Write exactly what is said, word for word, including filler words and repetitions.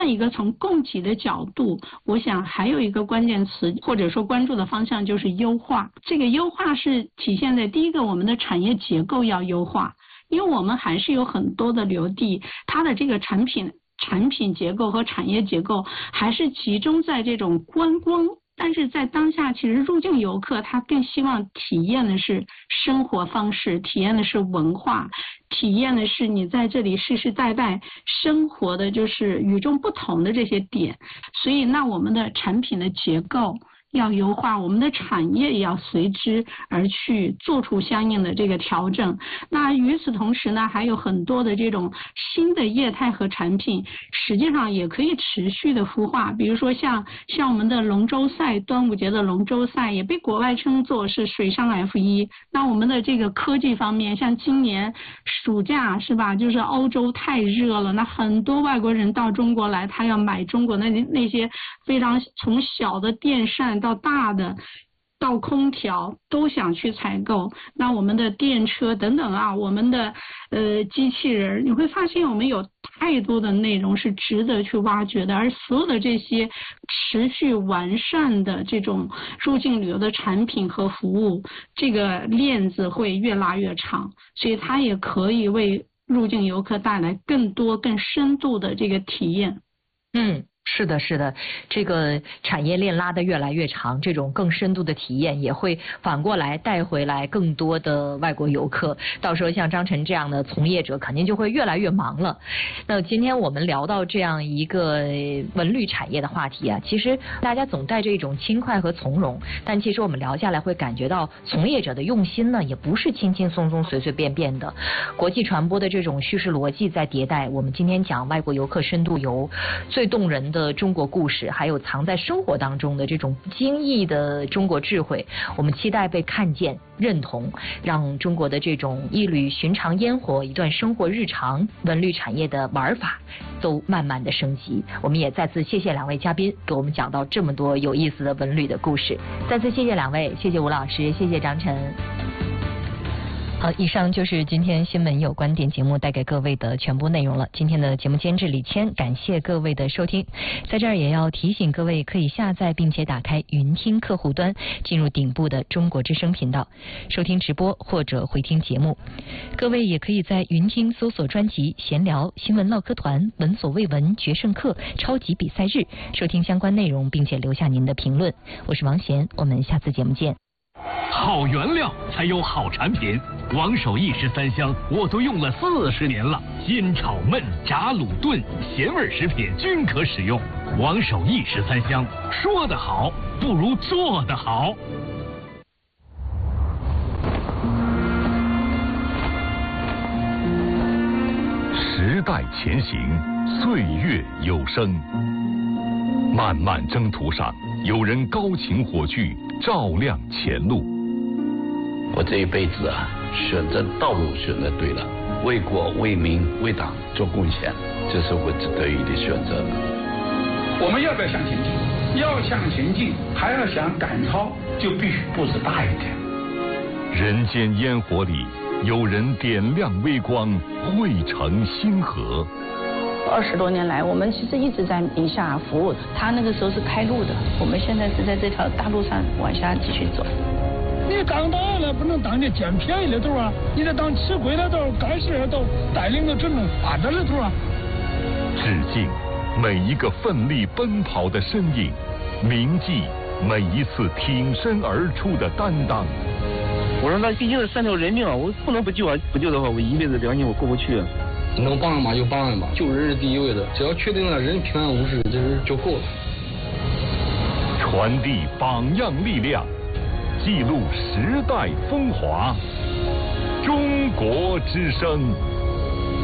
一个从供给的角度，我想还有一个关键词或者说关注的方向就是优化。这个优化是体现在第一个，我们的产业结构要优化，因为我们还是有很多的留地，它的这个产品产品结构和产业结构还是集中在这种观光。但是在当下，其实入境游客他更希望体验的是生活方式，体验的是文化，体验的是你在这里世世代代生活的就是与众不同的这些点。所以那我们的产品的结构要优化，我们的产业也要随之而去做出相应的这个调整。那与此同时呢，还有很多的这种新的业态和产品，实际上也可以持续的孵化。比如说像像我们的龙舟赛，端午节的龙舟赛也被国外称作是水上 F 一。那我们的这个科技方面，像今年暑假是吧，就是欧洲太热了，那很多外国人到中国来，他要买中国的那那些非常从小的电扇到大的到空调都想去采购。那我们的电车等等啊，我们的呃机器人，你会发现我们有太多的内容是值得去挖掘的，而所有的这些持续完善的这种入境旅游的产品和服务，这个链子会越拉越长，所以它也可以为入境游客带来更多更深度的这个体验。 嗯。是的，是的，这个产业链拉得越来越长，这种更深度的体验也会反过来带回来更多的外国游客。到时候像张晨这样的从业者肯定就会越来越忙了。那今天我们聊到这样一个文旅产业的话题啊，其实大家总带着一种轻快和从容，但其实我们聊下来会感觉到从业者的用心呢，也不是轻轻松松随随便便的。国际传播的这种叙事逻辑在迭代。我们今天讲外国游客深度游，最动人的中国故事，还有藏在生活当中的这种不经意的中国智慧，我们期待被看见认同，让中国的这种一缕寻常烟火，一段生活日常，文旅产业的玩法都慢慢的升级。我们也再次谢谢两位嘉宾给我们讲到这么多有意思的文旅的故事，再次谢谢两位，谢谢吴老师，谢谢张晨。好，以上就是今天新闻有观点节目带给各位的全部内容了。今天的节目监制李谦，感谢各位的收听。在这儿也要提醒各位，可以下载并且打开云听客户端，进入顶部的中国之声频道，收听直播或者回听节目。各位也可以在云听搜索专辑闲聊、新闻唠嗑团、闻所未闻、决胜客、超级比赛日，收听相关内容，并且留下您的评论。我是王贤，我们下次节目见。 好原料才有好产品，王守义十三香我都用了四十年了，煎炒焖炸卤炖咸味食品均可使用。王守义十三香，说得好不如做得好。 时代前行，岁月有声。漫漫征途上，有人高擎火炬，照亮前路。 我这一辈子啊，选择道路选择对了，为国为民为党做贡献，这是我得意的选择。 我们要不要向前进？要向前进，还要想赶超，就必须步子大一点。 人间烟火里，有人点亮微光，汇成星河。 二十多年来，我们其实一直在宁夏服务。他那个时候是开路的，我们现在是在这条大路上往下继续走。 你当大了不能当这捡便宜的头啊，你得当吃亏的头，干事的头，带领着整种发展的头啊。 致敬每一个奋力奔跑的身影，铭记每一次挺身而出的担当。 我说那毕竟是三条人命啊，我不能不救啊！不救的话，我一辈子良心我过不去啊。 能帮人嘛就帮人嘛，救人是第一位的，只要确定了人平安无事，这是就够了。 传递榜样力量，记录时代风华，中国之声。